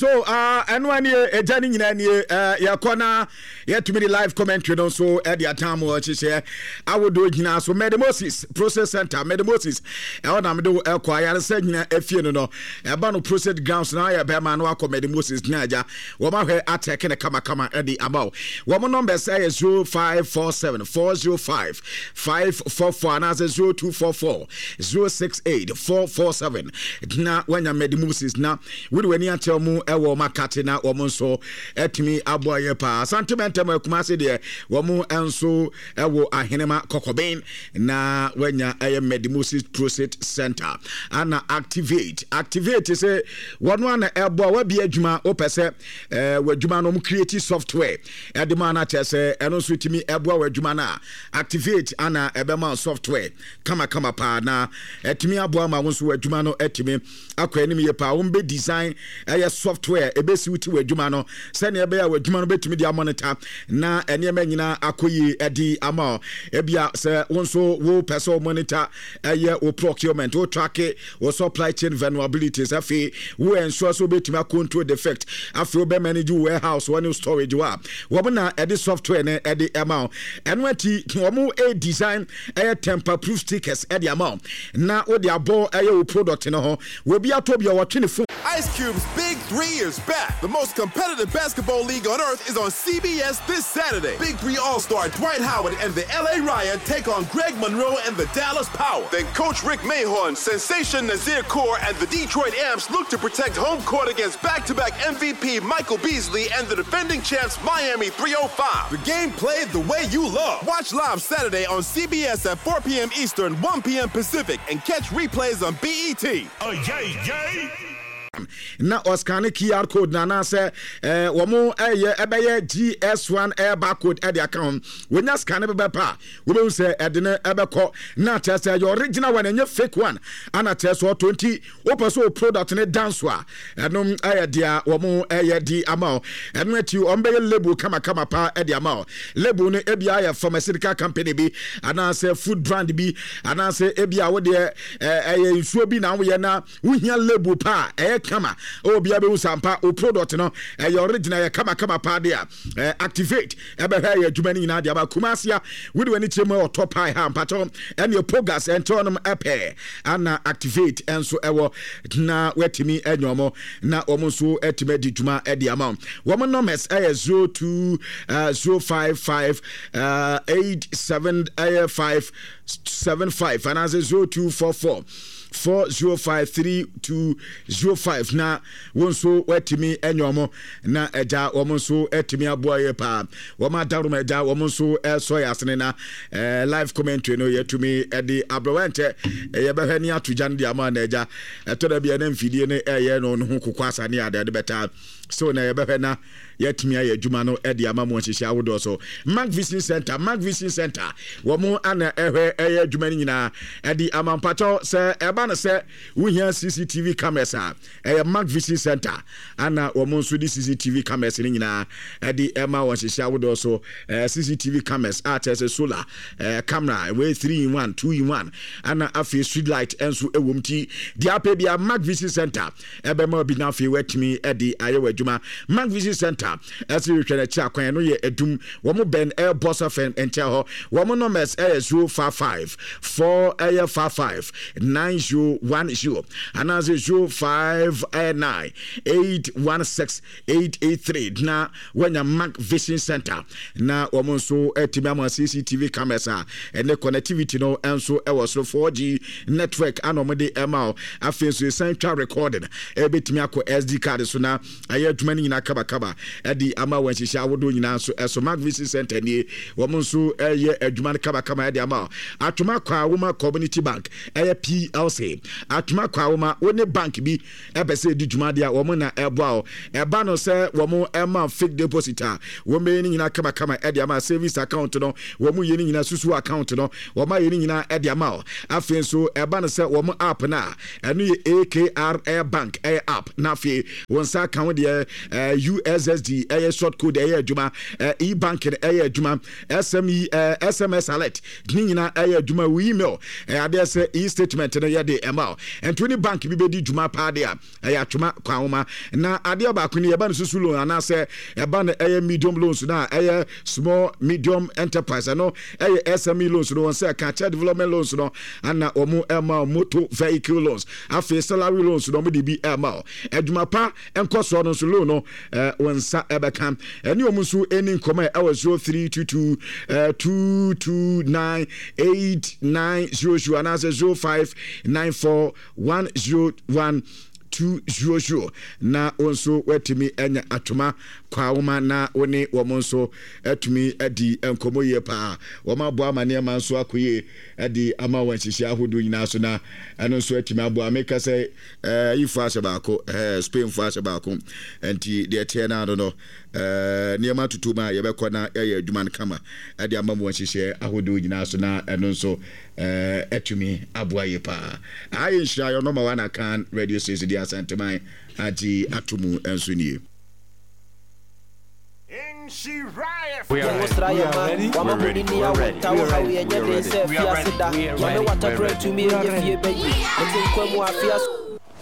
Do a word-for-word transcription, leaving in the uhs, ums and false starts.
so uh and when you a journey in any uh your corner yet to me the live commentary don't so at the time watch share I would do it now so Medemosis process center Medemosis I want to do a choir said if you know a ban of process grounds now ya bear man walk Medemosis Naja woman her attack and a kama kama at the amount woman number say zero five four seven four zero five five four four and as a zero two four four zero six eight four four seven now when you Medemosis now we do any tell mu ewo makate na wo so etimi aboye pa sentiment ma kumase de wo mu enso ewo ahenema kokoben na wanya eye Medemosis Process Center ana activate activate say wono na ebo wa bi adwuma opese eh wadwuma no mu create software edema na tese eno so timi ebo wadwuma na activate ana ebema software kama kama pa na etimi abo ma won so wadwuma no etimi akwa enim ye pa wo be design eye software ebesi wuti wadwuma no se na ebe ya wadwuma no betumi dia monitor na ene ma nyina akoyi edi ama ebia se wonso wo person monitor eye wo procurement wo track wo supply chain vulnerabilities afi wo ensure so betumi control defect afi wo be manage warehouse one storage wa wo na edi software na edi ama enwati wo mu a design eye temper proof stickers edi ama na wo dia bo eye wo product no ho wo bia to bia wo twene phone. Ice Cube's Big Three is back. The most competitive basketball league on earth is on C B S this Saturday. Big Three All-Star Dwight Howard and the L A Ryan take on Greg Monroe and the Dallas Power. Then Coach Rick Mahorn, Sensation Nazir Kaur, and the Detroit Amps look to protect home court against back-to-back M V P Michael Beasley and the defending champs Miami three oh five. The game played the way you love. Watch live Saturday on C B S at four p.m. Eastern, one p.m. Pacific, and catch replays on B E T. Oh, yay, yay! Na Oscar Q R code na na say eh wo mo eye ebeye G S one air barcode e de account when you scan be pa we be say e de na ebekọ na test your original one and fake one and test so twenty o person product ne dance wa enom eye dia wo mo eye di amount eno ati o mbe label kama kama pa e de amount label no e bia ya pharmaceutical company bi and say food brand bi and say e bia wo de eye nsuo bi na wo ye na wo hia label pa e kama o bia be usampa o product no e your original kama kama pa dia activate e be ha ya adwuma ni na dia ba kumasia we do any chemo o top high ha pato and your pogas and tonum epe ana activate enso ewo na wetimi enyomo na omo so etime didwuma e dia amount wo mo numbers e zero two zero five five eight seven five seven five and as zero two four four four zero five three two zero five na wonso wetimi enyomo na eja womonso etimi aboye pa woma daruma eja womonso eso yasene na eh, live commentary no yetumi edi abrowante yebehani atujan di ama na eja etoda bia na mfidie ne eye no no kokwasa ne ade beta so na yebehana yetimi aye adwuma no edi ama mo hihia wodo so Mark Vision Center Mark Vision Center womo ana ehwe eye adwuma ni nyina edi ama mpacho se eba na se wuhia C C T V cameras a eye Mark Vision Center ana womo nso di C C T V cameras ni nyina edi ema wo hihia wodo so C C T V cameras a tese solar camera we three in one two in one ana afi street light enso ewomti di ape bia Mark Vision Center ebe ma bi na afi wetimi edi aye wadwuma Mark Vision Center as you try to check when you edum womo ben air boss of and tell her womo numbers air zero five five four air five five nine zero one zero and as zero five nine eight one six eight eight three na when you Mark Vision Center na womo so etime C C T V cameras and the connectivity no and so e was four G network anomode ema afi so central recording e betimi akọ S D card so na aye dwumani na kaba kaba edi ama wanshisha wodo nyina so eso Mark Vision Center ni wo monso eye adwuma kaba kaba edi ama atuma kwa woma community bank eye P L C atuma kwa woma woni bank bi ebese edi dwuma dia wo mo na ebo eba no se wo mo ema fake depositor wo me ni nyina kaba kaba edi ama service account no wo mo ye ni nyina susu account no wo ma ye ni nyina edi ama afen so eba no se wo mo app na enu ye A K R Air Bank air app na fe won sa account de U S S D air short code air adwuma e banking air adwuma S M E S M S alert ni nyina air adwuma we email ade se e statement no ye de ema and twenty bank bi be di djuma pa de a e atwoma kwanwoma na ade ba ko ne ye ba no susu loan ana se e ba no e medium loans na e small medium enterprise no e S M E loans no won say catch development loans no ana omo ema motor vehicle loans afi salary loans no mo de bi ema adwuma pa enko so no so loan no won sa e be kan eni omo so eni nkoma e was zero three two two two two nine eight nine zero zero and as zero five nine four one zero one two zero zero na onso wetimi enya atoma kwawoma na woni womonso etumi adi enkomo ye pa woma bo amane ma nso akoye adi ama wanhihia ahodo nyina so na eno nso etimi abo ameka say eh ifa asebako eh Spain fa asebako enti de tie na do no eh niema tutuma ye bekọ na ye adwuma kama adi ama wanhihia ahodo nyina so na eno nso eh etumi abo ye pa ayi nhia yo no ma wana kan radio station dia santemai ati atumu enso nie. We are ready. We are ready. We are ready. We are ready. We are ready. We are ready. We are ready. We are ready.